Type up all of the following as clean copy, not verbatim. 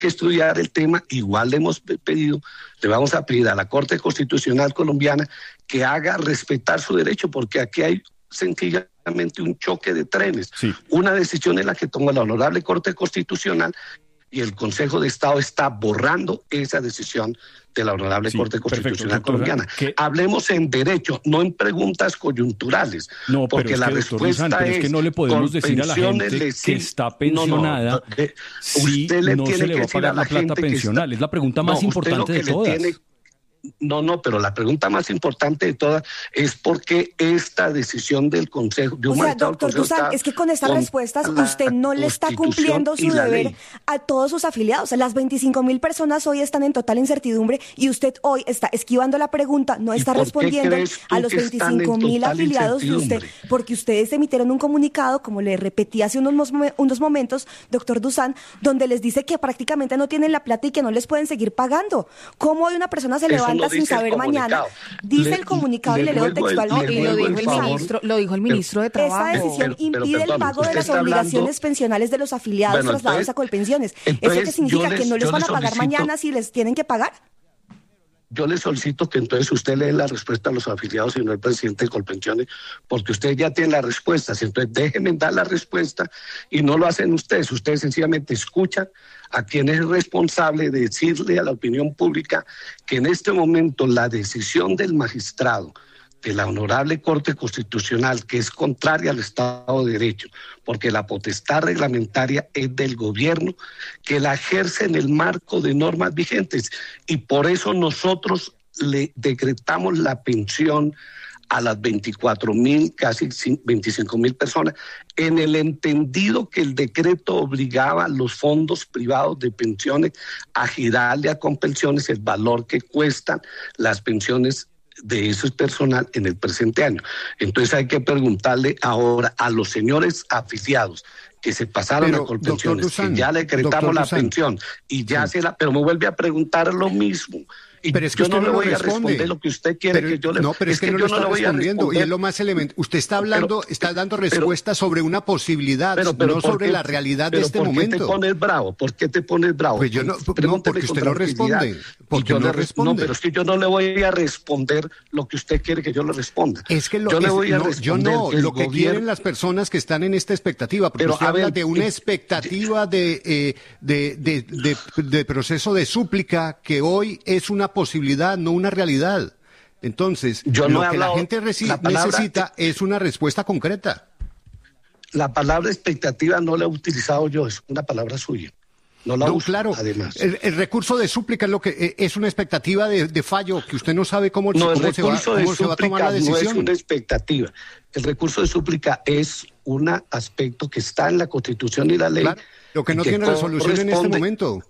que estudiar el tema. Igual le vamos a pedir a la Corte Constitucional colombiana que haga respetar su derecho, porque aquí hay sencillamente un choque de trenes. Sí. Una decisión en la que toma la Honorable Corte Constitucional y el Consejo de Estado está borrando esa decisión de la Honorable Corte Constitucional colombiana. Hablemos en derecho, no en preguntas coyunturales. No, porque la respuesta es que no le podemos decir a la gente que está pensionada si no se le va a pagar la plata pensional. Es la pregunta más importante de todas. Pero la pregunta más importante de todas es por qué esta decisión del Consejo... doctor Dusan, es que con estas respuestas usted no le está cumpliendo su deber a todos sus afiliados. Las 25,000 personas hoy están en total incertidumbre y usted hoy está esquivando la pregunta, no está respondiendo a los 25,000 afiliados de usted, porque ustedes emitieron un comunicado, como le repetí hace unos momentos, doctor Dusan, donde les dice que prácticamente no tienen la plata y que no les pueden seguir pagando. ¿Cómo hoy una persona se levanta sin saber mañana? Dice el comunicado y le leo textualmente. Y lo dijo el ministro de Trabajo. Esta decisión impide el pago de las obligaciones pensionales de los afiliados trasladados a Colpensiones. ¿Eso qué significa? ¿Que no les van a pagar mañana si les tienen que pagar? Yo le solicito que entonces usted lee la respuesta a los afiliados y no el presidente de Colpensiones, porque usted ya tiene las respuestas. Entonces déjenme dar la respuesta y no lo hacen ustedes. Ustedes sencillamente escuchan a quien es responsable de decirle a la opinión pública que en este momento la decisión del magistrado de la Honorable Corte Constitucional, que es contraria al Estado de Derecho, porque la potestad reglamentaria es del gobierno, que la ejerce en el marco de normas vigentes, y por eso nosotros le decretamos la pensión a las 24,000, casi 25,000 personas, en el entendido que el decreto obligaba a los fondos privados de pensiones a girarle a Colpensiones el valor que cuestan las pensiones de ese personal en el presente año. Entonces hay que preguntarle ahora a los señores afiliados que se pasaron a Colpensiones, que ya le decretamos la pensión y ya pero me vuelve a preguntar lo mismo. Y pero es que yo no le voy a responde. Responder lo que usted quiere que yo le... No, pero es que no lo está respondiendo, y es lo más elemental. Usted está hablando, está dando respuesta sobre una posibilidad, no sobre la realidad de este momento. ¿Por qué te pones bravo? Pues yo no, porque usted no responde. Porque no responde. No, pero es que yo no le voy a responder lo que usted quiere que yo le responda. Es que lo que quieren las personas que están en esta expectativa, porque usted habla de una expectativa de proceso de súplica que hoy es una posibilidad, no una realidad. Entonces, lo que la gente necesita es una respuesta concreta. La palabra expectativa no la he utilizado yo, es una palabra suya. No la uso, claro. Además. El recurso de súplica es lo que es una expectativa de fallo, que usted no sabe cómo se va a tomar la decisión. No es una expectativa. El recurso de súplica es un aspecto que está en la Constitución y la ley. Claro, lo que no tiene resolución en este momento.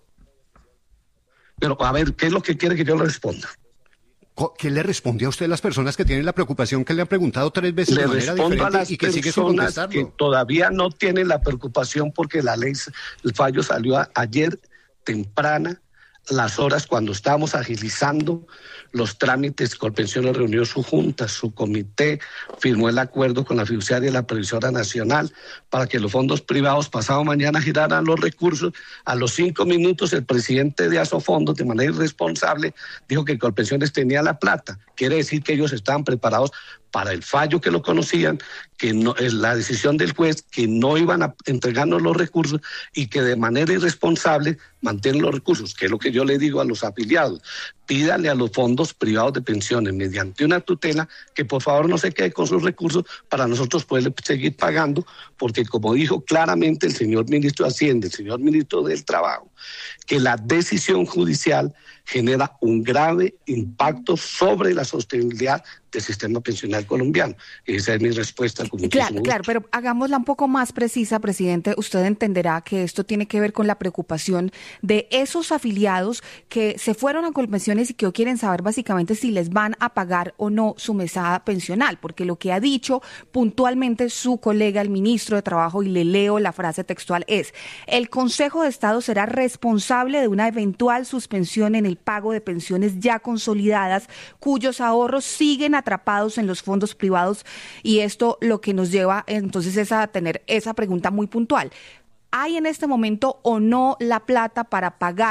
Pero, a ver, ¿qué es lo que quiere que yo le responda? ¿Qué le respondió a usted a las personas que tienen la preocupación que le han preguntado 3 veces de manera diferente y que sigue sin contestarlo? Que todavía no tienen la preocupación porque la ley, el fallo salió ayer temprana, las horas cuando estábamos agilizando los trámites. Colpensiones reunió su junta, su comité, firmó el acuerdo con la fiduciaria y la previsora nacional para que los fondos privados pasado mañana giraran los recursos. A los 5 minutos el presidente de Asofondos, de manera irresponsable, dijo que Colpensiones tenía la plata. Quiere decir que ellos estaban preparados para el fallo, que lo conocían, que no es la decisión del juez, que no iban a entregarnos los recursos y que de manera irresponsable mantienen los recursos, que es lo que yo le digo a los afiliados. Pídale a los fondos privados de pensiones mediante una tutela que por favor no se quede con sus recursos para nosotros poder seguir pagando, porque como dijo claramente el señor ministro de Hacienda, el señor ministro del Trabajo, que la decisión judicial genera un grave impacto sobre la sostenibilidad del sistema pensional colombiano. Esa es mi respuesta. Claro, pero hagámosla un poco más precisa, presidente. Usted entenderá que esto tiene que ver con la preocupación de esos afiliados que se fueron a Colpensiones y que hoy quieren saber básicamente si les van a pagar o no su mesada pensional, porque lo que ha dicho puntualmente su colega, el ministro de Trabajo, y le leo la frase textual, es: el Consejo de Estado será responsable de una eventual suspensión en el pago de pensiones ya consolidadas, cuyos ahorros siguen atrapados en los fondos privados, y esto lo que nos lleva entonces es a tener esa pregunta muy puntual. ¿hay en este momento o no la plata para pagar